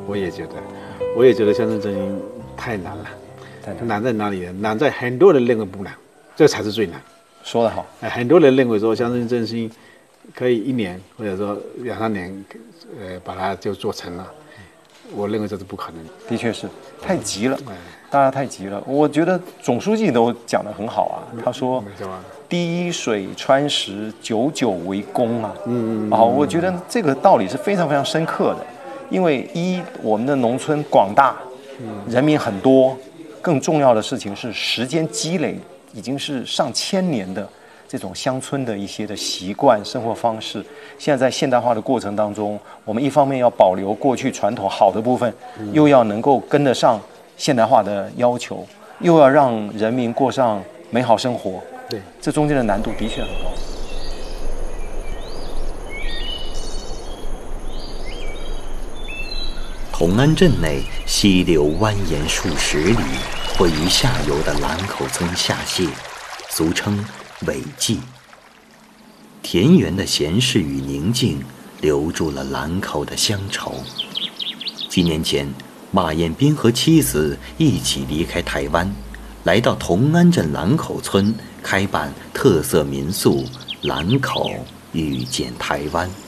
我也觉得乡村振兴太难了。难在哪里呢？难在很多人认为不难，这才是最难。 说得好。 很多人认为说乡村振兴可以1年或者说2、3年，把它就做成了。我认为这是不可能的。 的确是太急了，大家太急了。我觉得总书记都讲得很好啊，他说滴水穿石，久久为功啊。我觉得这个道理是非常非常深刻的。因为我们的农村广大，人民很多，更重要的事情是时间积累已经是上千年的这种乡村的一些的习惯生活方式，现在在现代化的过程当中，我们一方面要保留过去传统好的部分，又要能够跟得上现代化的要求，又要让人民过上美好生活。 对， 这中间的难度的确很高。 同安镇内溪流蜿蜒数十里，汇于下游的兰口村下泻，俗称尾季。田园的闲适与宁静留住了兰口的乡愁。几年前，马彦斌和妻子一起离开台湾，来到同安镇兰口村开办特色民宿兰口遇见台湾。